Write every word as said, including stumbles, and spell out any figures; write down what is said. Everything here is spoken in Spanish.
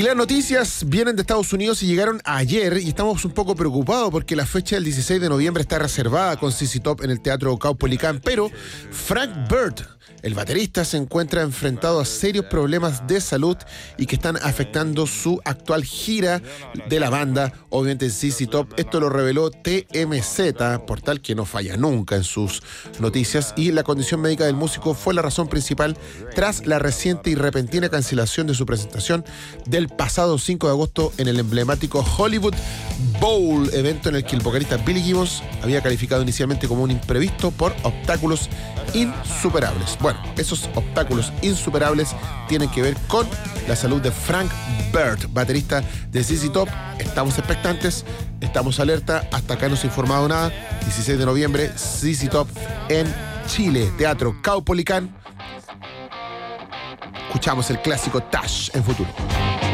Y las noticias vienen de Estados Unidos y llegaron ayer y estamos un poco preocupados porque la fecha del dieciséis de noviembre está reservada con Z Z Top en el Teatro Caupolicán, pero Frank Bird, el baterista, se encuentra enfrentado a serios problemas de salud y que están afectando su actual gira de la banda, obviamente Z Z Top. Esto lo reveló T M Z, portal que no falla nunca en sus noticias, y la condición médica del músico fue la razón principal tras la reciente y repentina cancelación de su presentación del pasado cinco de agosto en el emblemático Hollywood Bowl, evento en el que el vocalista Billy Gibbons había calificado inicialmente como un imprevisto por obstáculos insuperables. Bueno, esos obstáculos insuperables tienen que ver con la salud de Frank Bird, baterista de Z Z Top. Estamos expectantes, estamos alerta, hasta acá no se ha informado nada. dieciséis de noviembre, Z Z Top en Chile, Teatro Caupolicán. Escuchamos el clásico Tash en futuro.